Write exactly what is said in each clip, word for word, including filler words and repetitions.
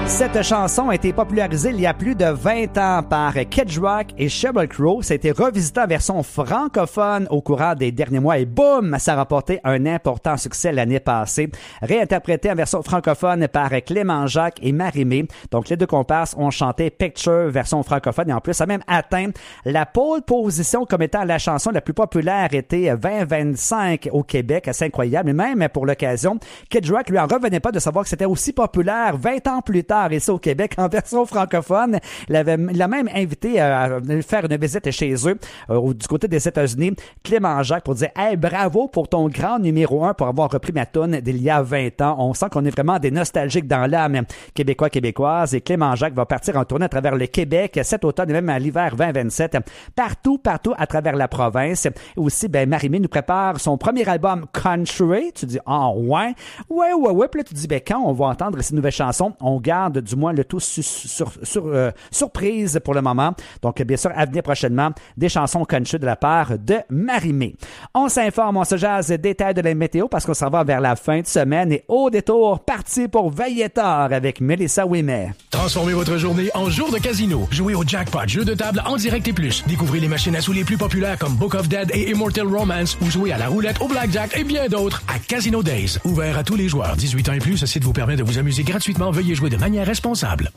Cette chanson a été popularisée il y a plus de vingt ans par Kid Rock et Sheryl Crow. Ça a été revisité en version francophone au courant des derniers mois et boum, ça a remporté un important succès l'année passée. Réinterprété en version francophone par Clément Jacques et Marie-Mé. Donc les deux comparses ont chanté Picture version francophone et en plus ça a même atteint la pole position comme étant la chanson la plus populaire été vingt vingt-cinq au Québec. C'est incroyable. Et même pour l'occasion, Kid Rock lui en revenait pas de savoir que c'était aussi populaire vingt ans plus tard ici au Québec en version francophone. Il, avait, il a même invité à faire une visite chez eux euh, du côté des États-Unis, Clément Jacques, pour dire « Hey, bravo pour ton grand numéro un pour avoir repris ma toune d'il y a vingt ans. » On sent qu'on est vraiment des nostalgiques dans l'âme québécois, québécoise. Et Clément Jacques va partir en tournée à travers le Québec cet automne et même à l'hiver vingt vingt-sept. Partout, partout à travers la province. Et aussi, ben, Marie-Mé nous prépare son premier album Country. Tu dis « Ah, oh, ouais. Ouais, ouais, ouais. » Puis là, tu dis « Ben, quand on va entendre ces nouvelles chansons, on garde du moins le tout sur, sur, sur, euh, surprise pour le moment. Donc, bien sûr, à venir prochainement, des chansons country de la part de Marie-Mé. On s'informe, on se jase des détails de la météo parce qu'on s'en va vers la fin de semaine et au détour, parti pour veiller tard avec Mélissa Ouimet. Transformez votre journée en jour de casino. Jouez au jackpot, jeu de table en direct et plus. Découvrez les machines à sous les plus populaires comme Book of Dead et Immortal Romance ou jouez à la roulette, au blackjack et bien d'autres à Casino Days. Ouvert à tous les joueurs, dix-huit ans et plus, ce site vous permet de vous amuser gratuitement. Veuillez jouer de manière responsable.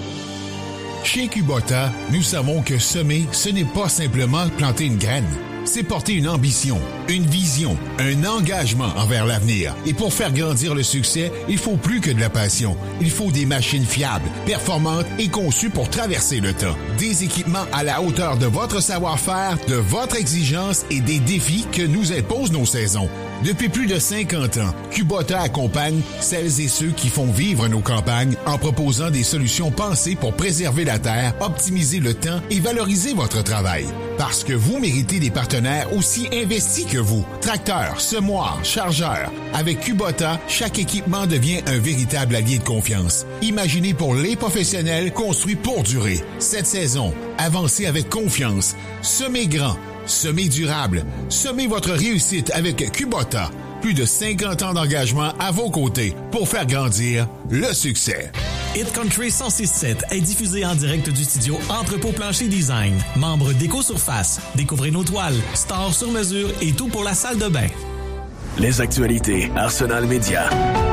Chez Kubota, nous savons que semer, ce n'est pas simplement planter une graine. C'est porter une ambition, une vision, un engagement envers l'avenir. Et pour faire grandir le succès, il faut plus que de la passion. Il faut des machines fiables, performantes et conçues pour traverser le temps. Des équipements à la hauteur de votre savoir-faire, de votre exigence et des défis que nous imposent nos saisons. Depuis plus de cinquante ans, Kubota accompagne celles et ceux qui font vivre nos campagnes en proposant des solutions pensées pour préserver la terre, optimiser le temps et valoriser votre travail. Parce que vous méritez des partenaires aussi investis que vous. Tracteurs, semoirs, chargeurs. Avec Kubota, chaque équipement devient un véritable allié de confiance. Imaginé pour les professionnels, construit pour durer. Cette saison, avancez avec confiance. Semez grand. Semez durable. Semez votre réussite avec Kubota. Plus de cinquante ans d'engagement à vos côtés pour faire grandir le succès. Hit Country cent six sept est diffusé en direct du studio Entrepôt Plancher Design. Membre d'Éco-Surface. Découvrez nos toiles, stores sur mesure et tout pour la salle de bain. Les actualités Arsenal Média.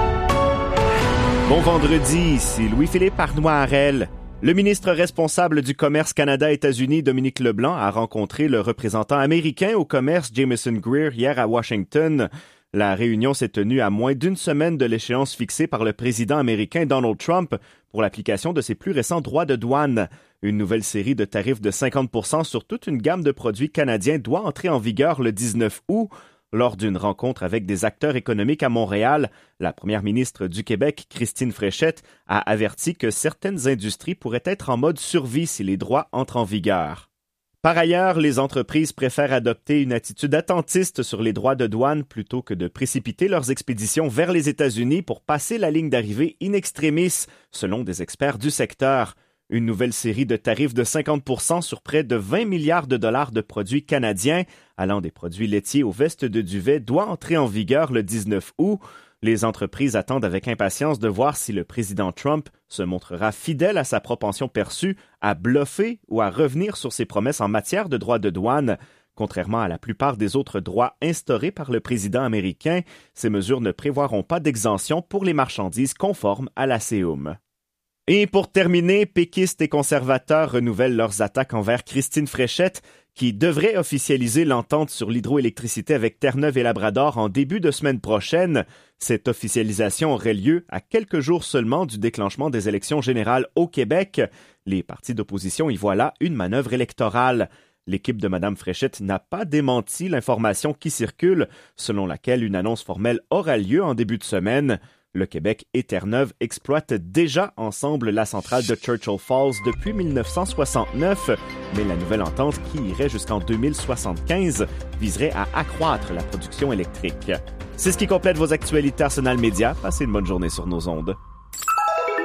Bon vendredi, ici Louis-Philippe Arnois-Harel. Le ministre responsable du commerce Canada-États-Unis, Dominique Leblanc, a rencontré le représentant américain au commerce, Jameson Greer, hier à Washington. La réunion s'est tenue à moins d'une semaine de l'échéance fixée par le président américain Donald Trump pour l'application de ses plus récents droits de douane. Une nouvelle série de tarifs de cinquante pour cent sur toute une gamme de produits canadiens doit entrer en vigueur le dix-neuf août. Lors d'une rencontre avec des acteurs économiques à Montréal, la première ministre du Québec, Christine Fréchette, a averti que certaines industries pourraient être en mode survie si les droits entrent en vigueur. Par ailleurs, les entreprises préfèrent adopter une attitude attentiste sur les droits de douane plutôt que de précipiter leurs expéditions vers les États-Unis pour passer la ligne d'arrivée in extremis, selon des experts du secteur. Une nouvelle série de tarifs de cinquante pour cent sur près de vingt milliards de dollars de produits canadiens, allant des produits laitiers aux vestes de duvet, doit entrer en vigueur le dix-neuf août. Les entreprises attendent avec impatience de voir si le président Trump se montrera fidèle à sa propension perçue à bluffer ou à revenir sur ses promesses en matière de droits de douane. Contrairement à la plupart des autres droits instaurés par le président américain, ces mesures ne prévoiront pas d'exemption pour les marchandises conformes à l'A C E U M. Et pour terminer, péquistes et conservateurs renouvellent leurs attaques envers Christine Fréchette, qui devrait officialiser l'entente sur l'hydroélectricité avec Terre-Neuve et Labrador en début de semaine prochaine. Cette officialisation aurait lieu à quelques jours seulement du déclenchement des élections générales au Québec. Les partis d'opposition y voient là une manœuvre électorale. L'équipe de Mme Fréchette n'a pas démenti l'information qui circule, selon laquelle une annonce formelle aura lieu en début de semaine. Le Québec et Terre-Neuve exploitent déjà ensemble la centrale de Churchill Falls depuis mille neuf cent soixante-neuf, mais la nouvelle entente, qui irait jusqu'en deux mille soixante-quinze, viserait à accroître la production électrique. C'est ce qui complète vos actualités Arsenal Média. Passez une bonne journée sur nos ondes.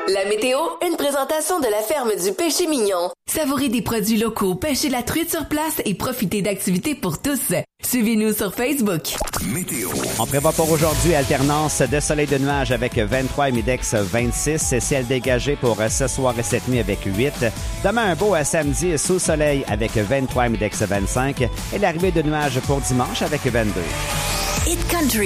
La météo, une présentation de la ferme du Péché Mignon. Savourez des produits locaux, pêchez la truite sur place et profitez d'activités pour tous. Suivez-nous sur Facebook. Météo. On prévoit pour aujourd'hui alternance de soleil de nuages avec vingt-trois et Midex vingt-six. Ciel dégagé pour ce soir et cette nuit avec huit. Demain, un beau samedi sous soleil avec vingt-trois et Midex vingt-cinq. Et l'arrivée de nuages pour dimanche avec vingt-deux. Hit Country.